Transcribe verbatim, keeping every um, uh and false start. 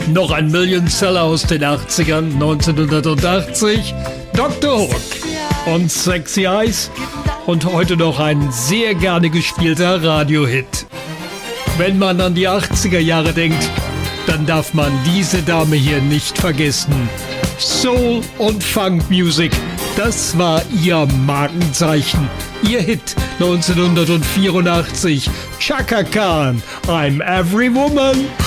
Noch ein Millionseller aus den achtzigern, neunzehnhundertachtzig, Doktor Hook und Sexy Eyes und heute noch ein sehr gerne gespielter Radiohit. Wenn man an die achtziger Jahre denkt, dann darf man diese Dame hier nicht vergessen. Soul und Funk Music, das war ihr Markenzeichen. Ihr Hit neunzehnhundertvierundachtzig, Chaka Khan, I'm Every Woman.